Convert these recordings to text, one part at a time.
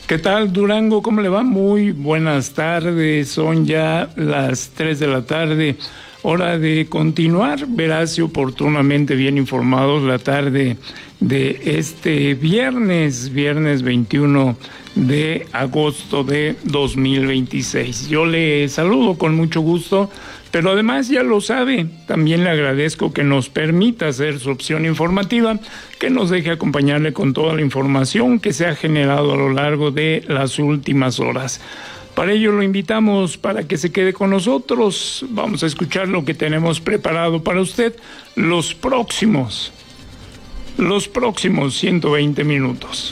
¿Qué tal, Durango? ¿Cómo le va? Muy buenas tardes. Son ya las 3 de la tarde. Hora de continuar, veraz y oportunamente bien informados, la tarde de este viernes 21 de agosto de 2026. Yo le saludo con mucho gusto, pero además ya lo sabe, también le agradezco que nos permita ser su opción informativa, que nos deje acompañarle con toda la información que se ha generado a lo largo de las últimas horas. Para ello lo invitamos para que se quede con nosotros. Vamos a escuchar lo que tenemos preparado para usted los próximos 120 minutos.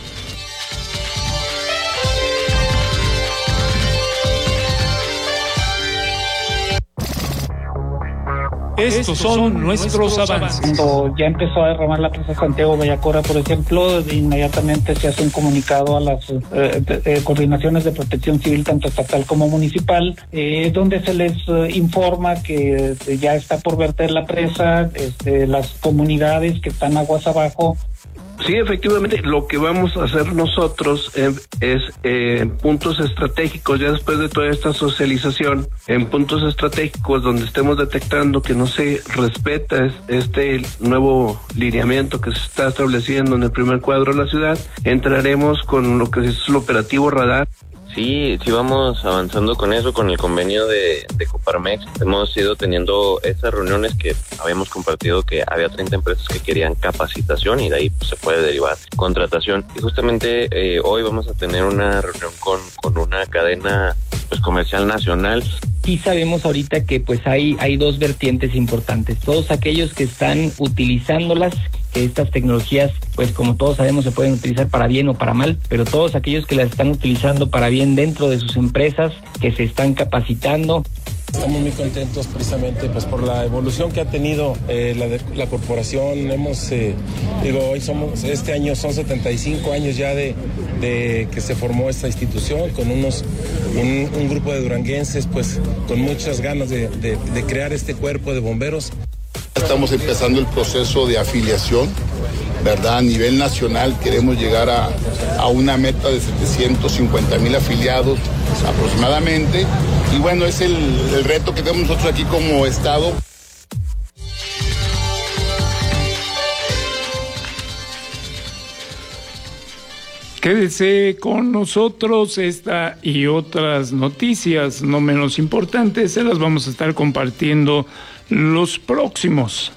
Estos son nuestros avances. Cuando ya empezó a derramar la presa Santiago Bellacora, por ejemplo, inmediatamente se hace un comunicado a las coordinaciones de protección civil, tanto estatal como municipal, donde se les informa que ya está por verter la presa, las comunidades que están aguas abajo. Sí, efectivamente, lo que vamos a hacer nosotros es puntos estratégicos, ya después de toda esta socialización, en puntos estratégicos donde estemos detectando que no se respeta este nuevo lineamiento que se está estableciendo en el primer cuadro de la ciudad, entraremos con lo que es el operativo radar. Sí, vamos avanzando con eso, con el convenio de Coparmex. Hemos ido teniendo estas reuniones que habíamos compartido que había 30 empresas que querían capacitación y de ahí pues, se puede derivar contratación. Y justamente hoy vamos a tener una reunión con una cadena pues comercial nacional. Sí sabemos ahorita que pues hay dos vertientes importantes. Todos aquellos que están utilizándolas, que estas tecnologías, pues como todos sabemos, se pueden utilizar para bien o para mal, pero todos aquellos que las están utilizando para bien dentro de sus empresas, que se están capacitando. Estamos muy contentos precisamente pues por la evolución que ha tenido la corporación. Este año son 75 años ya de que se formó esta institución, con un grupo de duranguenses pues con muchas ganas de crear este cuerpo de bomberos. Estamos empezando el proceso de afiliación, ¿verdad? A nivel nacional queremos llegar a una meta de 750,000 afiliados aproximadamente. Y bueno, es el reto que tenemos nosotros aquí como Estado. Quédese con nosotros, esta y otras noticias no menos importantes, se las vamos a estar compartiendo los próximos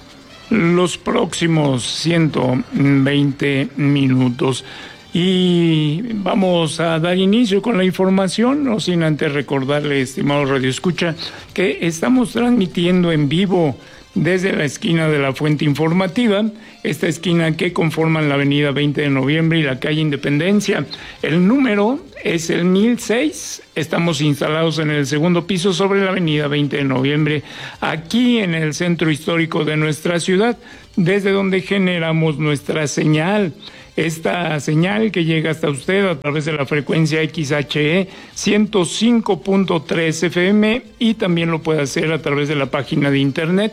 120 minutos. Y vamos a dar inicio con la información, no sin antes recordarle, estimado Radio Escucha, que estamos transmitiendo en vivo desde la esquina de la Fuente Informativa, esta esquina que conforman la avenida 20 de noviembre y la calle Independencia. El número es el 1006, estamos instalados en el segundo piso sobre la avenida 20 de noviembre, aquí en el centro histórico de nuestra ciudad, desde donde generamos nuestra señal. Esta señal que llega hasta usted a través de la frecuencia XHE 105.3 FM y también lo puede hacer a través de la página de internet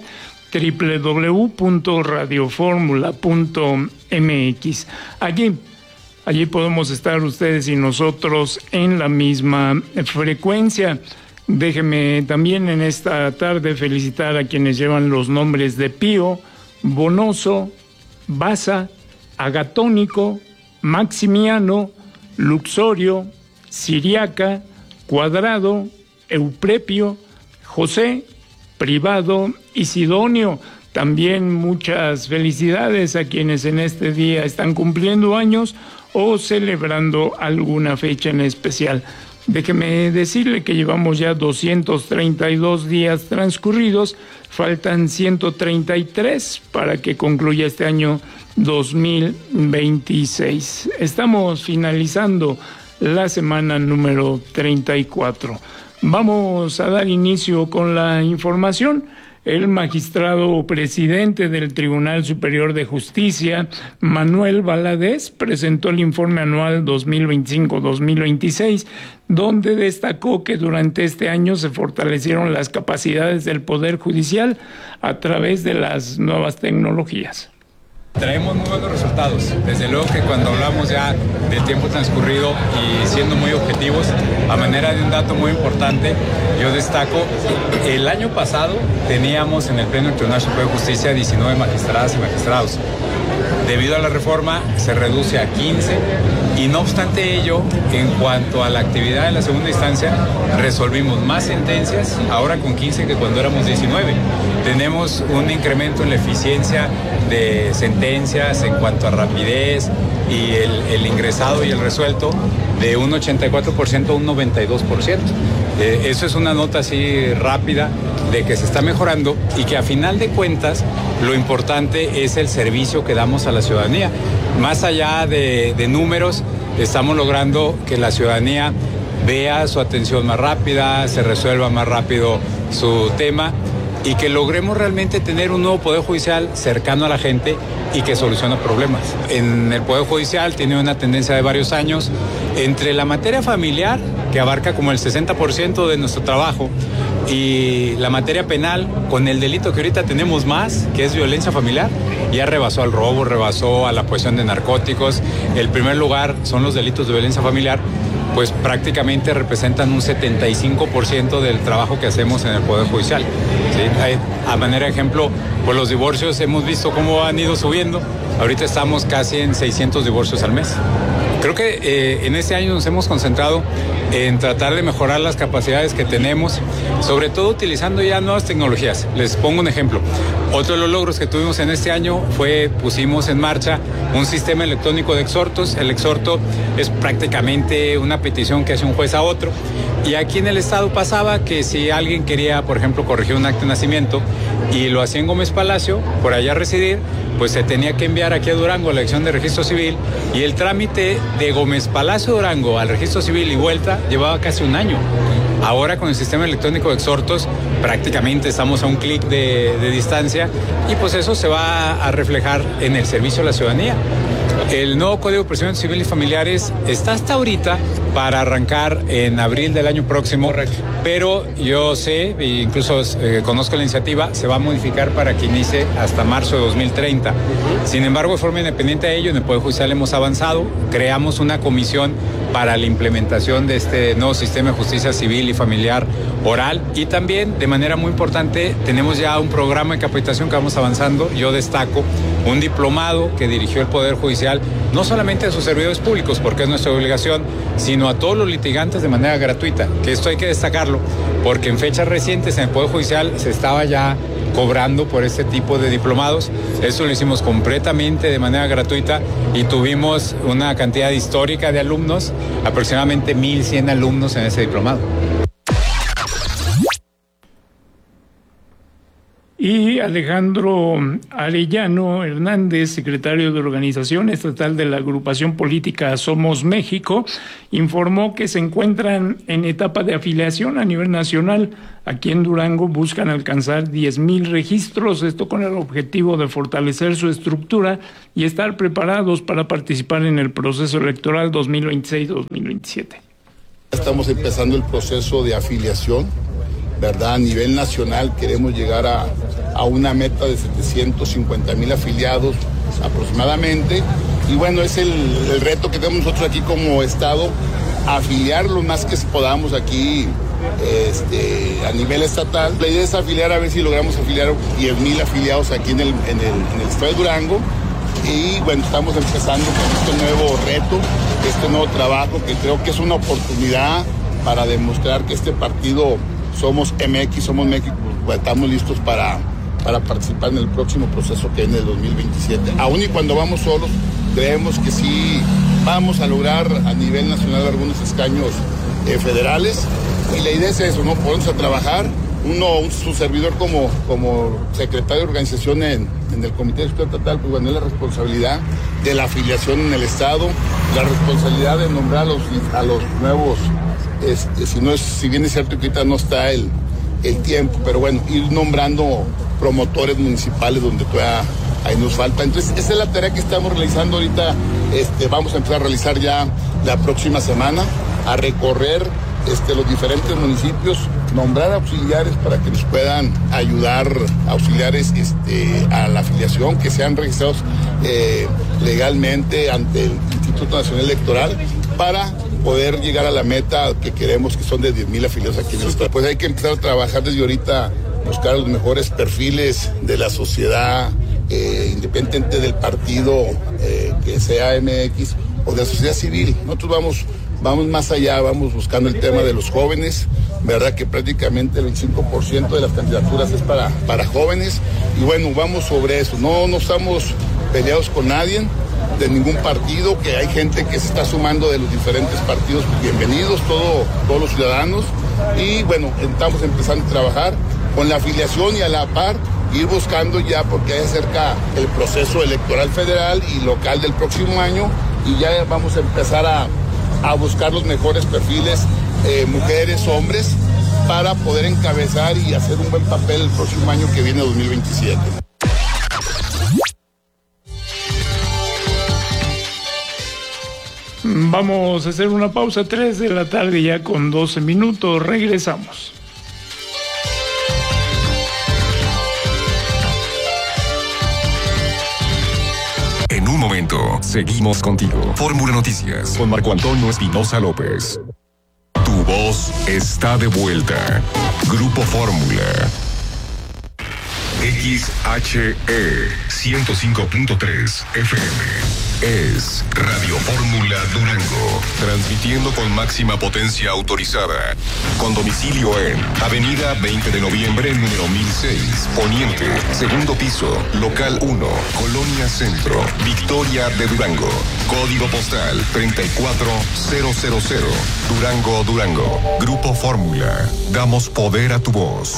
www.radioformula.mx. Allí podemos estar ustedes y nosotros en la misma frecuencia. Déjeme también en esta tarde felicitar a quienes llevan los nombres de Pío, Bonoso, Baza, Agatónico, Maximiano, Luxorio, Siriaca, Cuadrado, Euprepio, José, Privado y Sidonio. También muchas felicidades a quienes en este día están cumpliendo años o celebrando alguna fecha en especial. Déjeme decirle que llevamos ya 232 días transcurridos, faltan 133 para que concluya este año 2026. Estamos finalizando la semana número 34. Vamos a dar inicio con la información. El magistrado presidente del Tribunal Superior de Justicia, Manuel Valadez, presentó el informe anual 2025-2026, donde destacó que durante este año se fortalecieron las capacidades del Poder Judicial a través de las nuevas tecnologías. Traemos muy buenos resultados. Desde luego que cuando hablamos ya del tiempo transcurrido y siendo muy objetivos, a manera de un dato muy importante, yo destaco, el año pasado teníamos en el Pleno del Tribunal Superior de Justicia 19 magistradas y magistrados. Debido a la reforma se reduce a 15 y no obstante ello, en cuanto a la actividad en la segunda instancia, resolvimos más sentencias ahora con 15 que cuando éramos 19. Tenemos un incremento en la eficiencia de sentencias en cuanto a rapidez y el ingresado y el resuelto de un 84% a un 92%. Eso es una nota así rápida de que se está mejorando y que a final de cuentas lo importante es el servicio que damos a la ciudadanía. Más allá de números, estamos logrando que la ciudadanía vea su atención más rápida, se resuelva más rápido su tema y que logremos realmente tener un nuevo Poder Judicial cercano a la gente y que soluciona problemas. En el Poder Judicial tiene una tendencia de varios años entre la materia familiar, que abarca como el 60% de nuestro trabajo, y la materia penal, con el delito que ahorita tenemos más, que es violencia familiar, ya rebasó al robo, rebasó a la posesión de narcóticos. El primer lugar son los delitos de violencia familiar, pues prácticamente representan un 75% del trabajo que hacemos en el Poder Judicial. ¿Sí? A manera de ejemplo, pues los divorcios hemos visto cómo han ido subiendo. Ahorita estamos casi en 600 divorcios al mes. Creo que en este año nos hemos concentrado en tratar de mejorar las capacidades que tenemos, sobre todo utilizando ya nuevas tecnologías. Les pongo un ejemplo. Otro de los logros que tuvimos en este año pusimos en marcha un sistema electrónico de exhortos. El exhorto es prácticamente una petición que hace un juez a otro. Y aquí en el estado pasaba que si alguien quería, por ejemplo, corregir un acta de nacimiento y lo hacía en Gómez Palacio, por allá residir, pues se tenía que enviar aquí a Durango a la Dirección de Registro Civil y el trámite de Gómez Palacio Durango al Registro Civil y vuelta llevaba casi un año. Ahora con el sistema electrónico de exhortos prácticamente estamos a un clic de distancia y pues eso se va a reflejar en el servicio a la ciudadanía. El nuevo Código de Procedimientos Civiles y Familiares está hasta ahorita para arrancar en abril del año próximo. Correcto. Pero yo sé, e incluso conozco la iniciativa, se va a modificar para que inicie hasta marzo de 2030. Sin embargo, de forma independiente a ello, en el Poder Judicial hemos avanzado, creamos una comisión para la implementación de este nuevo sistema de justicia civil y familiar oral y también, de manera muy importante, tenemos ya un programa de capacitación que vamos avanzando. Yo destaco un diplomado que dirigió el Poder Judicial, no solamente a sus servidores públicos, porque es nuestra obligación, sino a todos los litigantes de manera gratuita, que esto hay que destacarlo, porque en fechas recientes en el Poder Judicial se estaba ya cobrando por este tipo de diplomados. Eso lo hicimos completamente de manera gratuita y tuvimos una cantidad histórica de alumnos, aproximadamente 1,100 alumnos en ese diplomado. Y Alejandro Arellano Hernández, secretario de Organización Estatal de la Agrupación Política Somos México, informó que se encuentran en etapa de afiliación a nivel nacional. Aquí en Durango buscan alcanzar 10,000 registros, esto con el objetivo de fortalecer su estructura y estar preparados para participar en el proceso electoral 2026-2027. Estamos empezando el proceso de afiliación, ¿verdad? A nivel nacional queremos llegar a una meta de 750,000 afiliados aproximadamente. Y bueno, es el reto que tenemos nosotros aquí como Estado, afiliar lo más que podamos aquí a nivel estatal. La idea es afiliar, a ver si logramos afiliar 10,000 afiliados aquí en el estado de Durango. Y bueno, estamos empezando con este nuevo reto, este nuevo trabajo, que creo que es una oportunidad para demostrar que este partido Somos MX, Somos México, pues estamos listos para participar en el próximo proceso que viene en el 2027. Aún y cuando vamos solos, creemos que sí vamos a lograr a nivel nacional algunos escaños federales. Y la idea es eso, ¿no? Ponernos a trabajar. Su servidor como secretario de organización en el Comité Estatal, pues bueno, es la responsabilidad de la afiliación en el Estado, la responsabilidad de nombrar a los nuevos. Si bien es cierto que ahorita no está el tiempo, pero bueno, ir nombrando promotores municipales donde todavía ahí nos falta. Entonces, esa es la tarea que estamos realizando ahorita. Vamos a empezar a realizar ya la próxima semana, a recorrer los diferentes municipios, nombrar auxiliares para que nos puedan ayudar, auxiliares a la afiliación, que sean registrados legalmente ante el Instituto Nacional Electoral para poder llegar a la meta que queremos, que son de 10,000 afiliados aquí en el estado. Pues hay que empezar a trabajar desde ahorita, buscar los mejores perfiles de la sociedad, independiente del partido que sea MX o de la sociedad civil. Nosotros vamos más allá, vamos buscando el tema de los jóvenes, verdad que prácticamente el 25% de las candidaturas es para jóvenes, y bueno, vamos sobre eso, no estamos peleados con nadie, de ningún partido, que hay gente que se está sumando de los diferentes partidos, bienvenidos todos los ciudadanos, y bueno, estamos empezando a trabajar con la afiliación y a la par ir buscando ya, porque hay cerca el proceso electoral federal y local del próximo año, y ya vamos a empezar a buscar los mejores perfiles, mujeres, hombres, para poder encabezar y hacer un buen papel el próximo año que viene, 2027. Vamos a hacer una pausa, 3 de la tarde ya con 12 minutos, regresamos. En un momento, seguimos contigo. Fórmula Noticias con Marco Antonio Espinosa López. Tu voz está de vuelta. Grupo Fórmula. XHE 105.3 FM. Es Radio Fórmula Durango, transmitiendo con máxima potencia autorizada, con domicilio en Avenida 20 de Noviembre, número 1006, Poniente, segundo piso, local 1, Colonia Centro, Victoria de Durango, código postal 34000, Durango, Durango. Grupo Fórmula, damos poder a tu voz.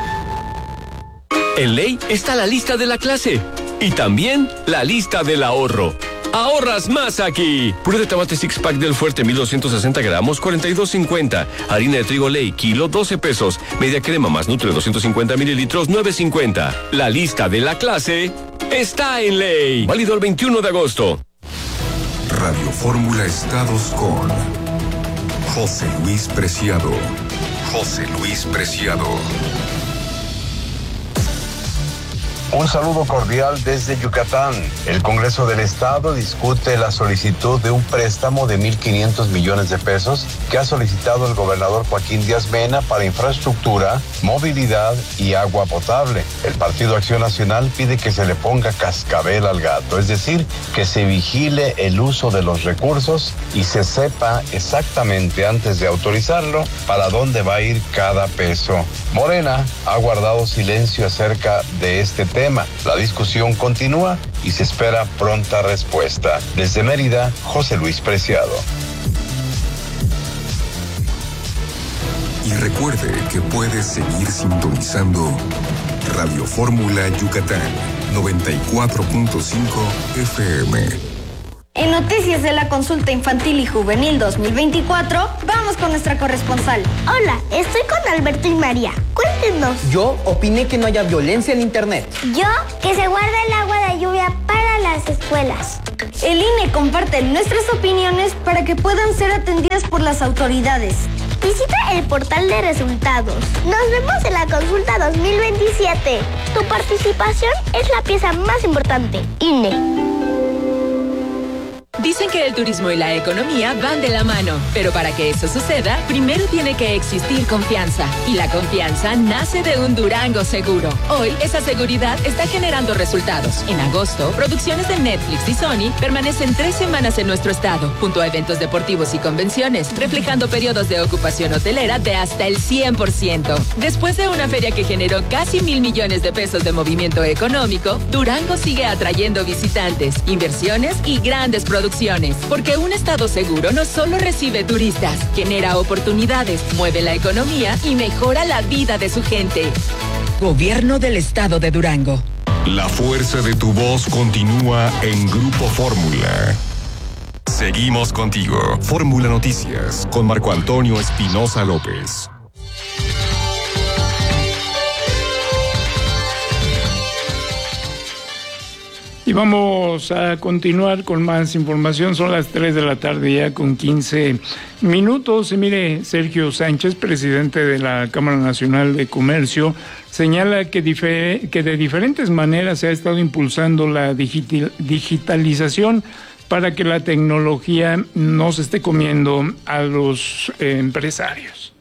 En Ley está la lista de la clase y también la lista del ahorro. ¡Ahorras más aquí! Puré de tomate six pack del Fuerte, 1260 gramos, 42.50. Harina de trigo Ley, kilo, 12 pesos. Media crema más Nutre, 250 mililitros, 9.50. La lista de la clase está en Ley. Válido el 21 de agosto. Radio Fórmula Estados con José Luis Preciado. José Luis Preciado. Un saludo cordial desde Yucatán. El Congreso del Estado discute la solicitud de un préstamo de 1.500 millones de pesos que ha solicitado el gobernador Joaquín Díaz Mena para infraestructura, movilidad y agua potable. El Partido Acción Nacional pide que se le ponga cascabel al gato, es decir, que se vigile el uso de los recursos y se sepa exactamente antes de autorizarlo para dónde va a ir cada peso. Morena ha guardado silencio acerca de este tema. La discusión continúa y se espera pronta respuesta. Desde Mérida, José Luis Preciado. Y recuerde que puede seguir sintonizando Radio Fórmula Yucatán 94.5 FM. En Noticias de la Consulta Infantil y Juvenil 2024, vamos con nuestra corresponsal. Hola, estoy con Alberto y María. Cuéntenos. Yo opiné que no haya violencia en Internet. Yo, que se guarde el agua de lluvia para las escuelas. El INE comparte nuestras opiniones para que puedan ser atendidas por las autoridades. Visita el portal de resultados. Nos vemos en la consulta 2027. Tu participación es la pieza más importante. INE. Dicen que el turismo y la economía van de la mano, pero para que eso suceda, primero tiene que existir confianza. Y la confianza nace de un Durango seguro. Hoy, esa seguridad está generando resultados. En agosto, producciones de Netflix y Sony permanecen 3 semanas en nuestro estado, junto a eventos deportivos y convenciones, reflejando periodos de ocupación hotelera de hasta el 100%. Después de una feria que generó casi 1,000 millones de pesos de movimiento económico, Durango sigue atrayendo visitantes, inversiones y grandes producciones. Porque un estado seguro no solo recibe turistas, genera oportunidades, mueve la economía y mejora la vida de su gente. Gobierno del Estado de Durango. La fuerza de tu voz continúa en Grupo Fórmula. Seguimos contigo. Fórmula Noticias con Marco Antonio Espinosa López. Y vamos a continuar con más información. Son las 3 de la tarde ya con 15 minutos. Y mire, Sergio Sánchez, presidente de la Cámara Nacional de Comercio, señala que de diferentes maneras se ha estado impulsando la digitalización para que la tecnología no se esté comiendo a los empresarios.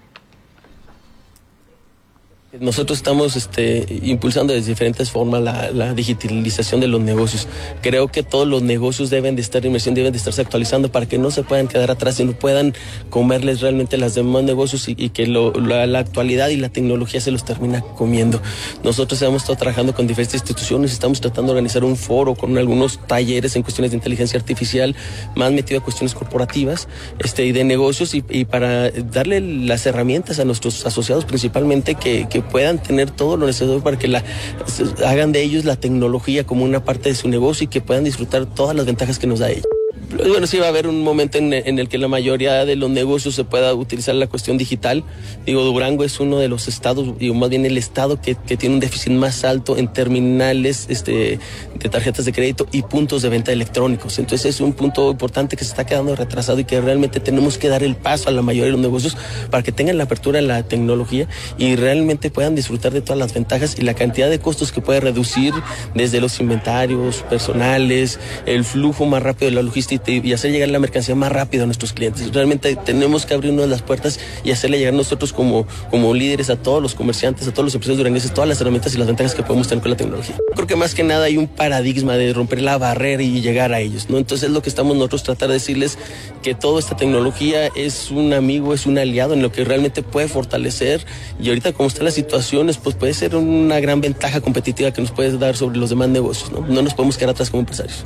Nosotros estamos impulsando de diferentes formas la digitalización de los negocios. Creo que todos los negocios deben de estar en inversión, deben de estarse actualizando para que no se puedan quedar atrás y no puedan comerles realmente las demás negocios y que la actualidad y la tecnología se los termina comiendo. Nosotros hemos estado trabajando con diferentes instituciones, estamos tratando de organizar un foro con algunos talleres en cuestiones de inteligencia artificial, más metido a cuestiones corporativas y de negocios y para darle las herramientas a nuestros asociados principalmente que puedan tener todo lo necesario para que hagan de ellos la tecnología como una parte de su negocio y que puedan disfrutar todas las ventajas que nos da ella. Bueno, sí va a haber un momento en el que la mayoría de los negocios se pueda utilizar la cuestión digital. Durango es uno de los estados, más bien el estado que tiene un déficit más alto en terminales de tarjetas de crédito y puntos de venta electrónicos. Entonces es un punto importante que se está quedando retrasado y que realmente tenemos que dar el paso a la mayoría de los negocios para que tengan la apertura en la tecnología y realmente puedan disfrutar de todas las ventajas y la cantidad de costos que puede reducir desde los inventarios personales, el flujo más rápido de la logística y hacer llegar la mercancía más rápido a nuestros clientes. Realmente tenemos que abrirnos las puertas y hacerle llegar nosotros como líderes a todos los comerciantes, a todos los empresarios durangueses, todas las herramientas y las ventajas que podemos tener con la tecnología. Creo que más que nada hay un paradigma de romper la barrera y llegar a ellos, ¿no? Entonces es lo que estamos nosotros tratar de decirles que toda esta tecnología es un amigo, es un aliado en lo que realmente puede fortalecer y ahorita como están las situaciones, pues puede ser una gran ventaja competitiva que nos puede dar sobre los demás negocios, ¿no? No nos podemos quedar atrás como empresarios.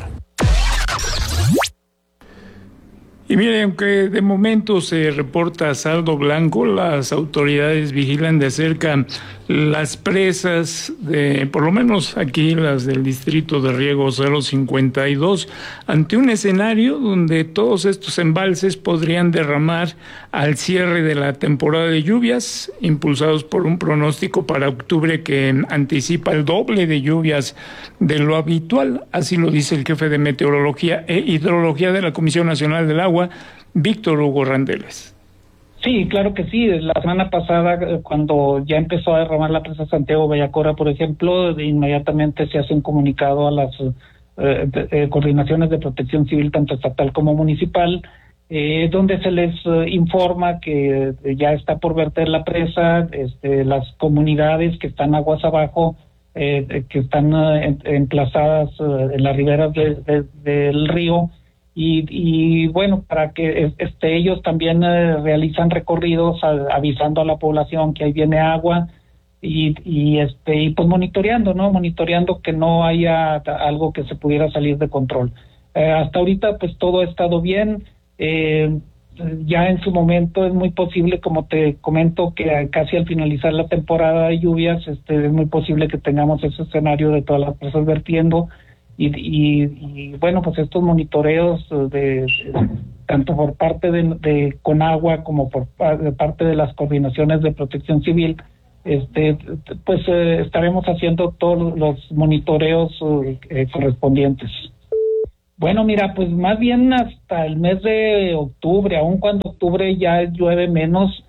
Y miren, aunque de momento se reporta saldo blanco, las autoridades vigilan de cerca las presas por lo menos aquí las del distrito de riego 052, ante un escenario donde todos estos embalses podrían derramar al cierre de la temporada de lluvias, impulsados por un pronóstico para octubre que anticipa el doble de lluvias de lo habitual. Así lo dice el jefe de Meteorología e Hidrología de la Comisión Nacional del Agua, Víctor Hugo Randeles. Sí, claro que sí. La semana pasada, cuando ya empezó a derramar la presa Santiago Bellacora, por ejemplo, inmediatamente se hace un comunicado a las coordinaciones de protección civil, tanto estatal como municipal, donde se les informa que ya está por verter la presa, las comunidades que están aguas abajo, que están emplazadas en las riberas del río, y bueno, para que ellos también realizan recorridos avisando a la población que ahí viene agua y pues monitoreando que no haya algo que se pudiera salir de control. Hasta ahorita pues todo ha estado bien. Ya en su momento es muy posible, como te comento, que casi al finalizar la temporada de lluvias es muy posible que tengamos ese escenario de todas las presas vertiendo. Y bueno, pues estos monitoreos tanto por parte de Conagua como por parte de las coordinaciones de protección civil, pues estaremos haciendo todos los monitoreos correspondientes. Bueno, mira, pues más bien hasta el mes de octubre, aun cuando octubre ya llueve menos,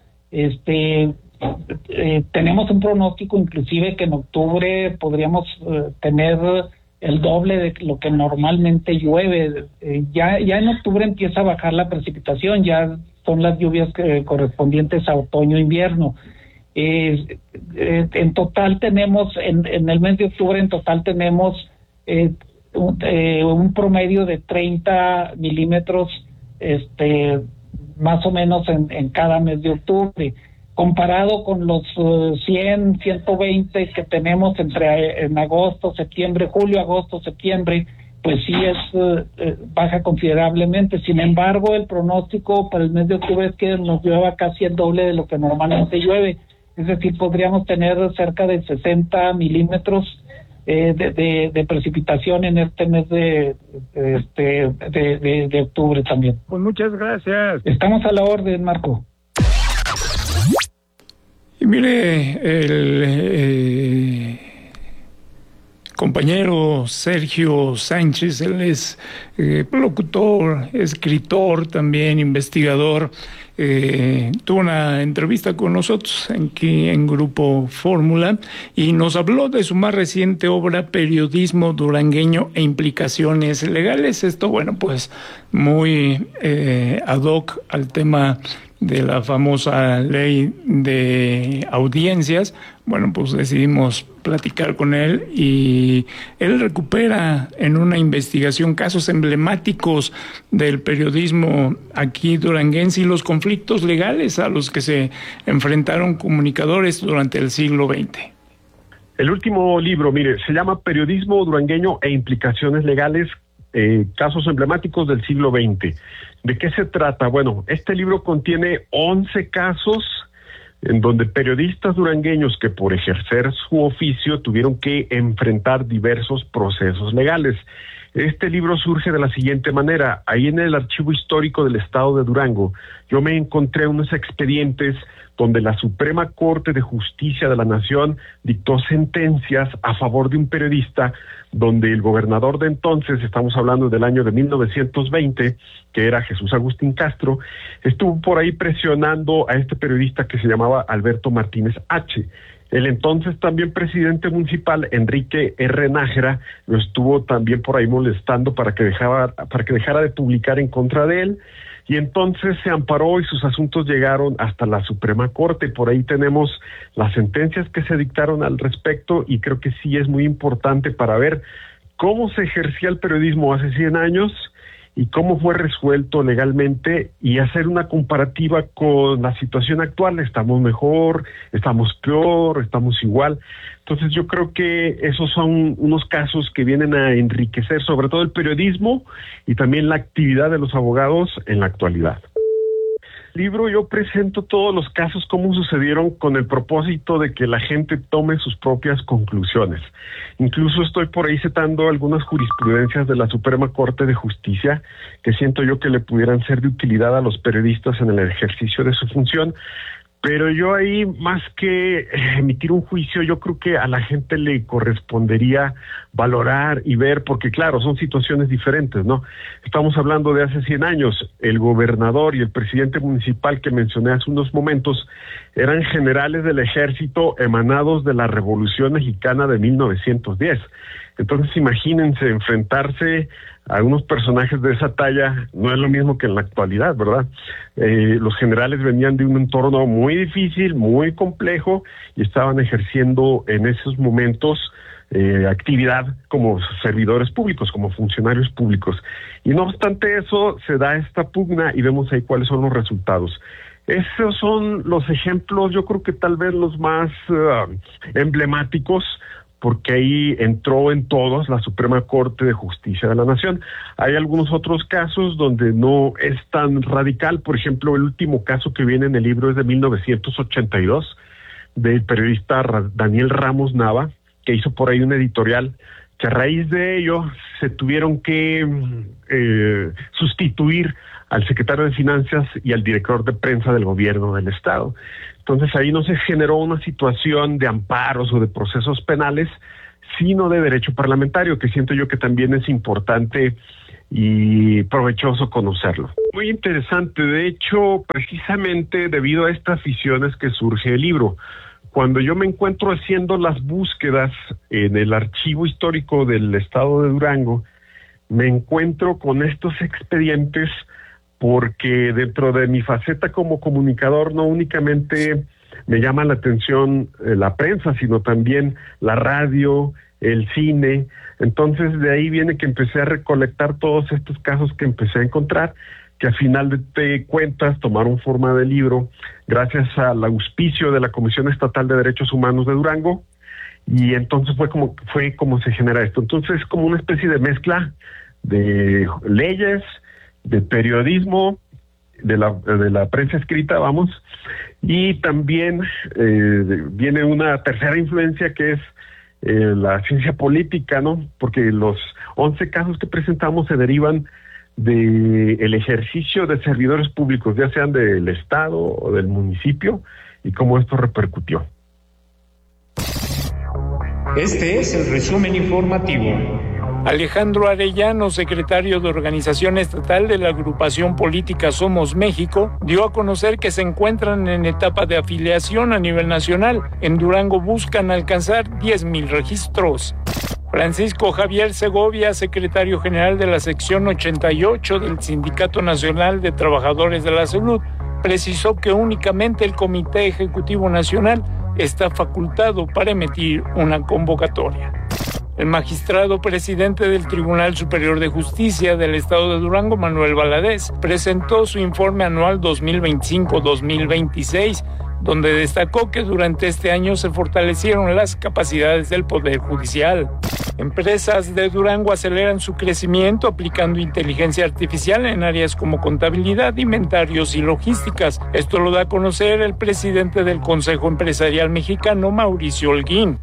tenemos un pronóstico inclusive que en octubre podríamos tener el doble de lo que normalmente llueve. Ya en octubre empieza a bajar la precipitación, ya son las lluvias correspondientes a otoño-invierno. En total tenemos, en el mes de octubre en total tenemos un promedio de 30 milímetros más o menos en cada mes de octubre. Comparado con los 100, 120 que tenemos en agosto, septiembre, julio, agosto, septiembre, pues sí baja considerablemente. Sin embargo, el pronóstico para el mes de octubre es que nos llueva casi el doble de lo que normalmente llueve. Es decir, podríamos tener cerca de 60 milímetros de precipitación en este mes de octubre también. Pues muchas gracias. Estamos a la orden, Marco. Y mire, compañero Sergio Sánchez. Él es locutor, escritor también, investigador. Tuvo una entrevista con nosotros aquí en Grupo Fórmula y nos habló de su más reciente obra, Periodismo Durangueño e Implicaciones Legales. Esto, bueno, pues muy ad hoc al tema de la famosa ley de audiencias. Bueno, pues decidimos platicar con él y él recupera en una investigación casos emblemáticos del periodismo aquí duranguense y los conflictos legales a los que se enfrentaron comunicadores durante el siglo XX. El último libro, mire, se llama Periodismo Durangueño e Implicaciones Legales, casos emblemáticos del siglo XX. ¿De qué se trata? Bueno, este libro contiene 11 casos en donde periodistas durangueños que por ejercer su oficio tuvieron que enfrentar diversos procesos legales. Este libro surge de la siguiente manera. Ahí en el archivo histórico del estado de Durango, yo me encontré unos expedientes donde la Suprema Corte de Justicia de la Nación dictó sentencias a favor de un periodista, donde el gobernador de entonces, estamos hablando del año de 1920, que era Jesús Agustín Castro, estuvo por ahí presionando a este periodista que se llamaba Alberto Martínez H. El entonces también presidente municipal, Enrique R. Nájera, lo estuvo también por ahí molestando para que dejara de publicar en contra de él, y entonces se amparó y sus asuntos llegaron hasta la Suprema Corte. Por ahí tenemos las sentencias que se dictaron al respecto, y creo que sí es muy importante para ver cómo se ejercía el periodismo hace 100 años y cómo fue resuelto legalmente, y hacer una comparativa con la situación actual. ¿Estamos mejor? ¿Estamos peor? ¿Estamos igual? Entonces yo creo que esos son unos casos que vienen a enriquecer sobre todo el periodismo y también la actividad de los abogados en la actualidad. Libro yo presento todos los casos como sucedieron, con el propósito de que la gente tome sus propias conclusiones. Incluso estoy por ahí citando algunas jurisprudencias de la Suprema Corte de Justicia que siento yo que le pudieran ser de utilidad a los periodistas en el ejercicio de su función. Pero yo ahí, más que emitir un juicio, yo creo que a la gente le correspondería valorar y ver, porque claro, son situaciones diferentes, ¿no? Estamos hablando de hace 100 años. El gobernador y el presidente municipal que mencioné hace unos momentos eran generales del ejército emanados de la Revolución Mexicana de 1910. Entonces imagínense enfrentarse a unos personajes de esa talla, no es lo mismo que en la actualidad, ¿verdad? Los generales venían de un entorno muy difícil, muy complejo, y estaban ejerciendo en esos momentos actividad como servidores públicos, como funcionarios públicos. Y no obstante eso, se da esta pugna y vemos ahí cuáles son los resultados. Esos son los ejemplos, yo creo que tal vez los más emblemáticos, porque ahí entró en todos la Suprema Corte de Justicia de la Nación. Hay algunos otros casos donde no es tan radical. Por ejemplo, el último caso que viene en el libro es de 1982, del periodista Daniel Ramos Nava, que hizo por ahí un editorial que a raíz de ello se tuvieron que sustituir al secretario de Finanzas y al director de prensa del gobierno del Estado. Entonces ahí no se generó una situación de amparos o de procesos penales, sino de derecho parlamentario, que siento yo que también es importante y provechoso conocerlo. Muy interesante, de hecho, precisamente debido a estas aficiones que surge el libro. Cuando yo me encuentro haciendo las búsquedas en el archivo histórico del estado de Durango, me encuentro con estos expedientes, porque dentro de mi faceta como comunicador no únicamente me llama la atención la prensa, sino también la radio, el cine. Entonces de ahí viene que empecé a recolectar todos estos casos que empecé a encontrar, que al final de cuentas tomaron forma de libro gracias al auspicio de la Comisión Estatal de Derechos Humanos de Durango, y entonces fue como se genera esto. Entonces es como una especie de mezcla de leyes, de periodismo, de la prensa escrita, vamos, y también viene una tercera influencia que es la ciencia política, ¿no? Porque los 11 casos que presentamos se derivan del ejercicio de servidores públicos, ya sean del Estado o del municipio, y cómo esto repercutió. Este es el resumen informativo. Alejandro Arellano, secretario de Organización Estatal de la agrupación política Somos México, dio a conocer que se encuentran en etapa de afiliación a nivel nacional. En Durango buscan alcanzar 10,000 registros. Francisco Javier Segovia, secretario general de la sección 88 del Sindicato Nacional de Trabajadores de la Salud, precisó que únicamente el Comité Ejecutivo Nacional está facultado para emitir una convocatoria. El magistrado presidente del Tribunal Superior de Justicia del Estado de Durango, Manuel Valadez, presentó su informe anual 2025-2026, donde destacó que durante este año se fortalecieron las capacidades del Poder Judicial. Empresas de Durango aceleran su crecimiento aplicando inteligencia artificial en áreas como contabilidad, inventarios y logísticas. Esto lo da a conocer el presidente del Consejo Empresarial Mexicano, Mauricio Holguín.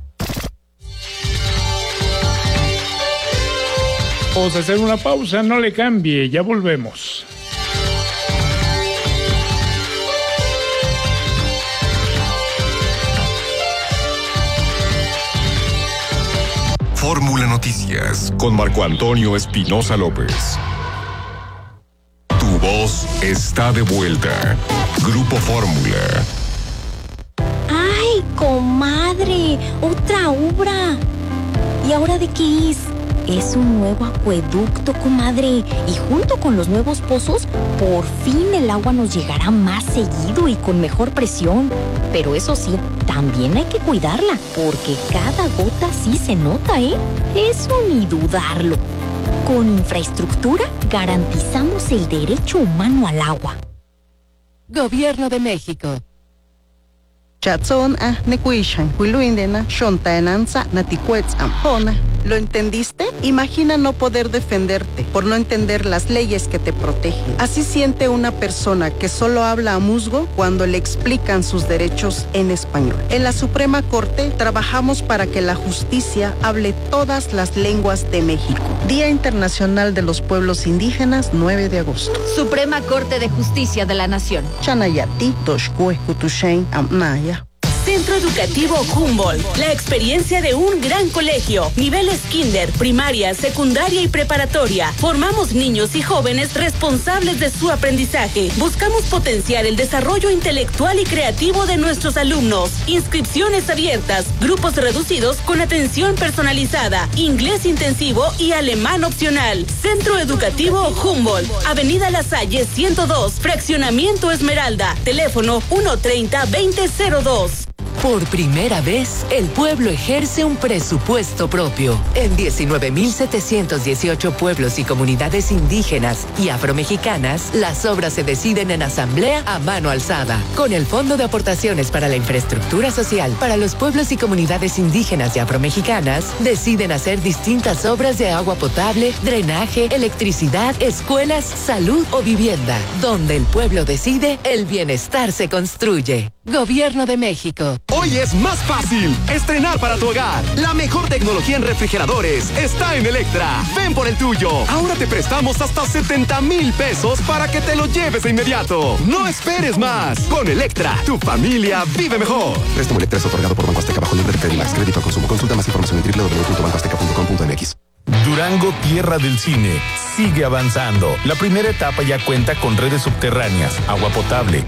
Vamos a hacer una pausa, no le cambie, ya volvemos. Fórmula Noticias con Marco Antonio Espinosa López. Tu voz está de vuelta. Grupo Fórmula. ¡Ay, comadre! ¡Otra obra! ¿Y ahora de qué es? Es un nuevo acueducto, comadre. Y junto con los nuevos pozos, por fin el agua nos llegará más seguido y con mejor presión. Pero eso sí, también hay que cuidarla, porque cada gota sí se nota, ¿eh? Eso ni dudarlo. Con infraestructura garantizamos el derecho humano al agua. Gobierno de México. ¿Lo entendiste? Imagina no poder defenderte por no entender las leyes que te protegen. Así siente una persona que solo habla a musgo cuando le explican sus derechos en español. En la Suprema Corte trabajamos para que la justicia hable todas las lenguas de México. Día Internacional de los Pueblos Indígenas, 9 de agosto. Suprema Corte de Justicia de la Nación. Chanayati, Toshkue, Kutushen, Amnaya. Centro Educativo Humboldt, la experiencia de un gran colegio, niveles kinder, primaria, secundaria y preparatoria. Formamos niños y jóvenes responsables de su aprendizaje. Buscamos potenciar el desarrollo intelectual y creativo de nuestros alumnos. Inscripciones abiertas, grupos reducidos con atención personalizada, inglés intensivo y alemán opcional. Centro Educativo Humboldt, Avenida La Salle 102, Fraccionamiento Esmeralda, teléfono 130-2002. Por primera vez, el pueblo ejerce un presupuesto propio. En 19.718 pueblos y comunidades indígenas y afromexicanas, las obras se deciden en asamblea a mano alzada. Con el Fondo de Aportaciones para la Infraestructura Social para los pueblos y comunidades indígenas y afromexicanas, deciden hacer distintas obras de agua potable, drenaje, electricidad, escuelas, salud o vivienda. Donde el pueblo decide, el bienestar se construye. Gobierno de México. Hoy es más fácil estrenar para tu hogar. La mejor tecnología en refrigeradores está en Electra. Ven por el tuyo. Ahora te prestamos hasta 70,000 pesos para que te lo lleves de inmediato. No esperes más. Con Electra, tu familia vive mejor. Préstamo Electra es otorgado por Banco Azteca bajo libre de Credimax. Crédito al consumo. Consulta más información en www.bancoazteca.com.mx. Durango, tierra del cine, sigue avanzando. La primera etapa ya cuenta con redes subterráneas, agua potable,